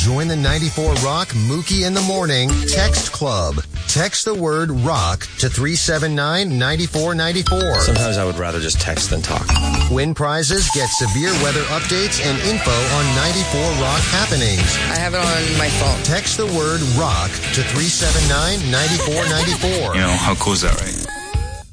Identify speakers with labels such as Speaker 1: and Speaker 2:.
Speaker 1: Join the 94 Rock Mookie in the Morning Text Club. Text the word rock to 379-9494.
Speaker 2: Sometimes I would rather just text than talk.
Speaker 1: Win prizes, get severe weather updates, and info on 94 Rock happenings.
Speaker 3: I have it on my phone.
Speaker 1: Text the word rock to 379-9494.
Speaker 4: How cool is that, right?